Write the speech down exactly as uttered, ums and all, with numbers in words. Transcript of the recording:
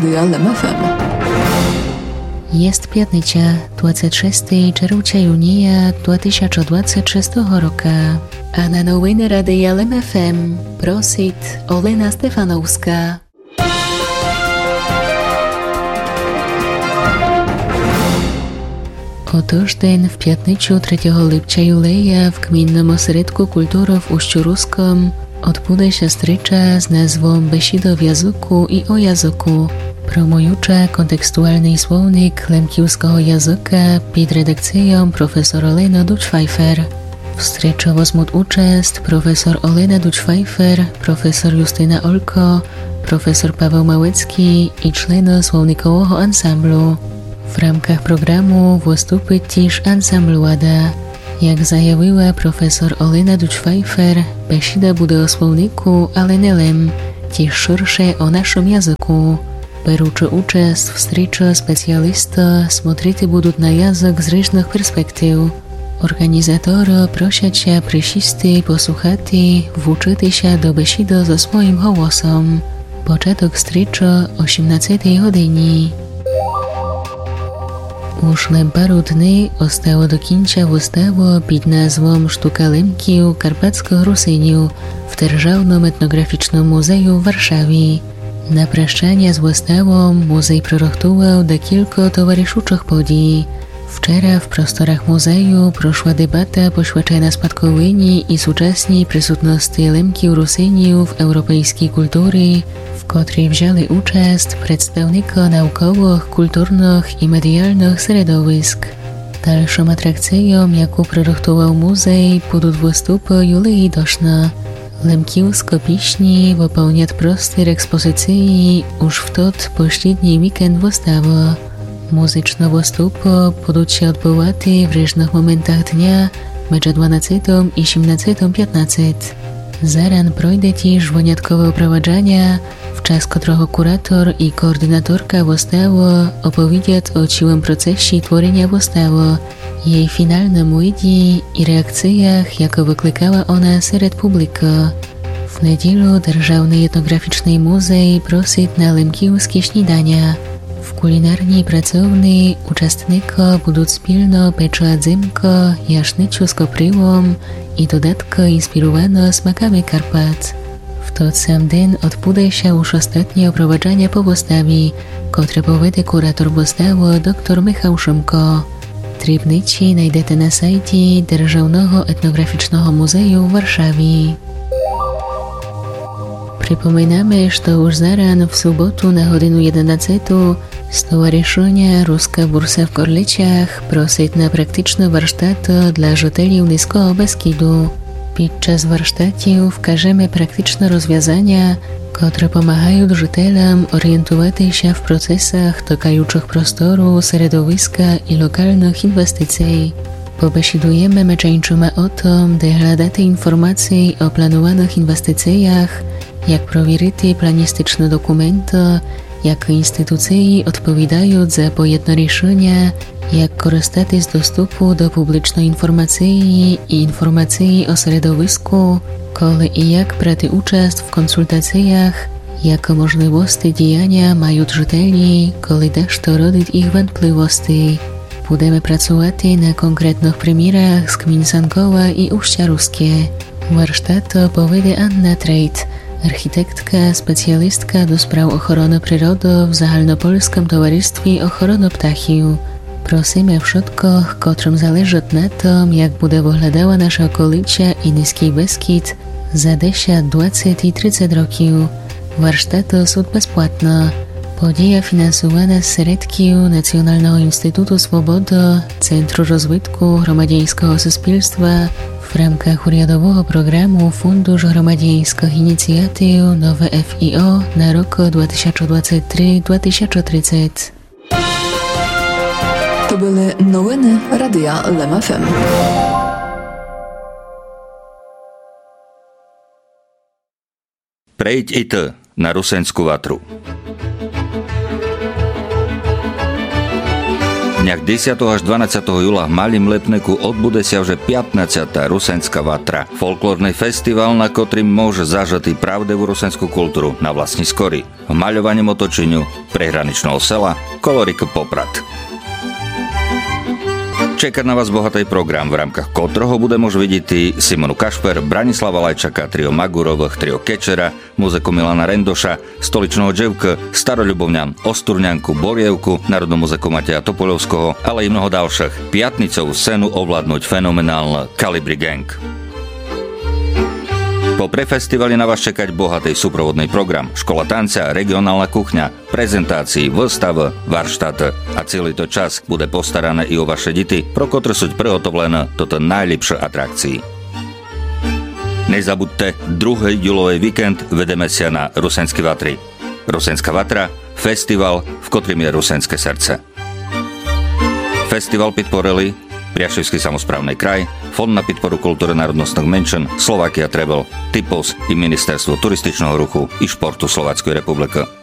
L M F M. Jest piatnicя, двадцять шостого червня юния дві тисячі двадцять шостого року. А на новини Ради Л М Ф М просить Олена Стефановська. Отож день в п'ятницю третього липня юлея в Кмінному осередку культури в Ущу-Руськом odbuduje strycza z nazwą Besida w języku i o języku, promująca kontekstualny słownik lemkiewskiego języka pod redakcją profesor Olena Duch-Pfeiffer. W stryczu wezmą uczest profesor Olena Duch-Pfeiffer, profesor Justyna Olko, profesor Paweł Małecki i człony słownikowego ansamblu. W ramkach programu wystąpi też ansambl Łada. Jak zajawiła profesor Olena Duch-Pfeiffer, besida bude o słowniku, ale nie len, też szersze o naszym języku. Biorący uczest w stryczu specjalista смотрити будуть na język z różnych perspektyw. Organizator prosić się przysisty, posłuchati, włóczyty się do besida ze swoim głosem. Początek stryczu osiemnastej godziny. Już na paru dni ostało do końca wystawa pod nazwą Sztuka Lemkiów Karpackiego Rusyniu w Державnym Etnograficznym Muzeum w Warszawie. Na praszczanie z wystawą muzej proroktował do kilku towarzyszących podii. Wczoraj w prostorach muzeum proszła debata poświęcona spadkowinie i współczesnej przysutności Lemkiów Rusyniów w europejskiej kulturze, w której wzięli uczest przedstawnicy naukowych, kulturnych i medialnych środowisk. Dalszą atrakcją, jaką proroktował muzej, będą występy Julii Doszna. Lemkiewskie pieśni wypełniać prostych ekspozycji już w tot pośredni weekend wystawy. Muzyczne występy będą się odbywać w różnych momentach dnia między dwunastą i siedemnastą piętnaście. Zaran projdzie też wyjątkowe oprowadzania, w czas którego kurator i koordynatorka wystawy opowiedzieć o całym procesie tworzenia wystawy, jej finalnym ujdzie i reakcjach, jakie wyklikała ona wśród publiki. W niedzielę Державний Etnograficzny Muzej prosi na lemkiewskie śniadania. W kulinarnej pracowni uczestnicy będą wspólnie pieczać zimko, jaśniczu z kopryłą i dodatkowo inspirowane smakami Karpat. W ten sam dzień odbędzie się już ostatnie oprowadzanie po wystawie, które prowadzi kurator wystawy dr Michał Szymko. Trybnici znajdziecie na sajcie Державного Etnograficznego Muzeum w Warszawie. Przypominamy, że już zaraz w sobotę na godzinę jedenastą Stowarzyszenie Ruska Bursa w Gorlicach prosi na praktyczne warsztaty dla życzeli Niskiego Beskidu. Podczas warsztatów wkażemy praktyczne rozwiązania, które pomagają życzelom orientować się w procesach dotykających prostoru, środowiska i lokalnych inwestycji. Pobesidujemy meczeńczyma o tym, by hledać informacje o planowanych inwestycjach, jak prowierity planistyczne dokumenty, jak instytucje odpowiadają za pojedno решenia, jak korzystać z dostępu do publicznej informacji i informacji o środowisku, kiedy i jak brać udział w konsultacjach, jakie możliwości działania mają życzeli, kiedy też to rodzi ich wątpliwości. Będziemy pracować na konkretnych przykładach z gmin Sankowa i Uścia Ruskie. Warsztat opowiada Anna Trejt, architektka, specjalistka do spraw ochrony przyrody w Zahalnopolskim Towarzystwie Ochrony Ptachiów. Prosimy wszystkich, którym zależy na tym, jak będzie wyglądała nasza okolica i Niski Beskid za dziesięć, dwadzieścia i trzydzieści roków. Warsztaty są bezpłatne. Podzieja finansowana z środków Nacjonalnego Instytutu Swobody, Centrum Rozwitku Gromadieńskiego Suspilstwa w ramach uriadowego programu Fundusz Gromadieńskich Inicjatyw Nowe F I O na rok dwa tysiące dwudziesty trzeci do dwa tysiące trzydziestego. To były nowiny Radia L M F M. Prejď i ty na Rusensku vatru. dniach desátého až dvanásťeho júla v Malým Lepneku odbude sa už pätnásťata Rusenská vatra. Folklórny festival, na ktorým môže zažať pravdivú rusenskú kultúru na vlastní skory. V maľovaní otočeniu prehraničného sela Kolorik Poprad. Čeká na vás bohatý program, v rámkach ktorého bude môž vidieť Simonu Kašper, Branislava Lajčaka, trio Magurových, trio Kečera, muziku Milana Rendoša, stoličného Dževka, Staroľubovňan, Osturňanku, Borievku, národnú muziku Mateja Topoľovského, ale i mnoho ďalších. Piatnicovú scénu ovládnuť fenomenálne Kalibri Gang. Po prefestivali na vás čekať bohatý súprovodný program, škola tanca, regionálna kuchňa, prezentácií, výstav, varštát a celý to čas bude postarané i o vaše deti, pro ktoré sú prihotovlené toto najlepšie atrakcii. Nezabudte, druhý júlový víkend vedeme sa na Rusenské vatry. Rusenská vatra, festival, v ktorým je rusenské srdce. Festival podporili Priaševský samosprávny kraj, Fond na podporu kultúry národnostných menšín, Slovakia Travel, Typos i Ministerstvo turističného ruchu i športu Slovenskej republiky.